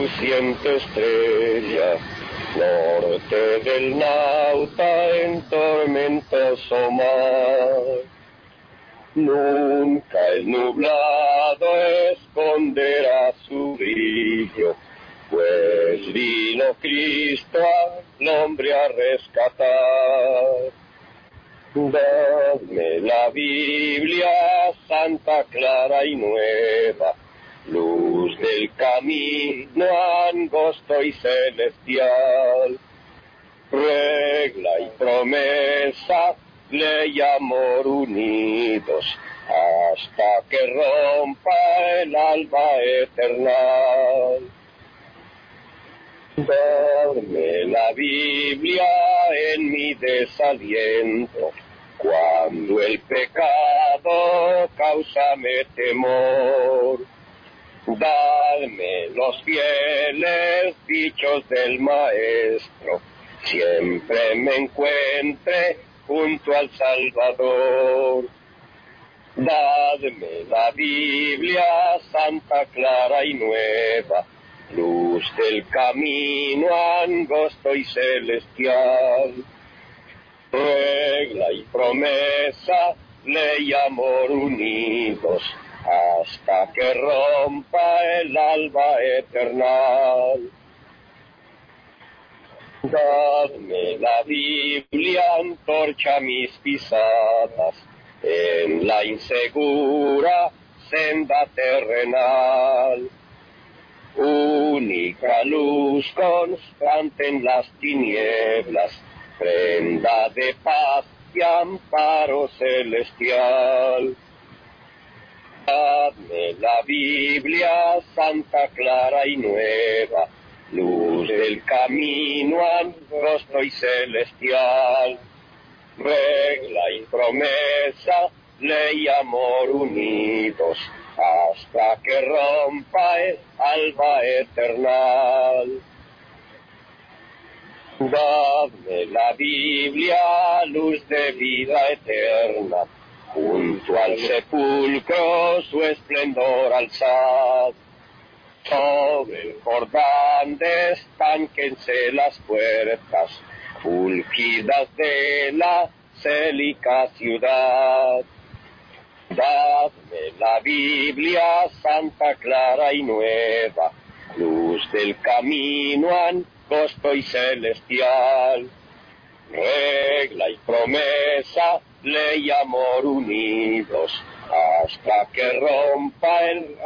reluciente estrella, norte del nauta en tormentoso mar. Nunca el nublado esconderá su brillo, pues vino Cristo al hombre a rescatar. Dadme la Biblia santa, clara y nueva, luz del camino angosto y celestial. Regla y promesa, ley y amor unidos, hasta que rompa el alba eternal. Darme la Biblia en mi desaliento, cuando el pecado cáusame temor. Dadme los fieles dichos del Maestro, siempre me encuentre junto al Salvador. Dadme la Biblia santa, clara y nueva, luz del camino angosto y celestial. Regla y promesa, ley y amor unidos, hasta que rompa el alba eternal. Dadme la Biblia, antorcha mis pisadas, en la insegura senda terrenal. Única luz constante en las tinieblas, prenda de paz y amparo celestial. Dadme la Biblia santa, clara y nueva, luz del camino angosto y celestial. Regla y promesa, ley y amor unidos, hasta que rompa el alba eternal. Dadme la Biblia, luz de vida eterna, junto al sepulcro su esplendor alzad. Sobre el Jordán destánquense las puertas, fulgidas de la célica ciudad. Dadme la Biblia santa, clara y nueva, luz del camino angosto y celestial. Regla y promesa, ley y amor unidos, hasta que rompa el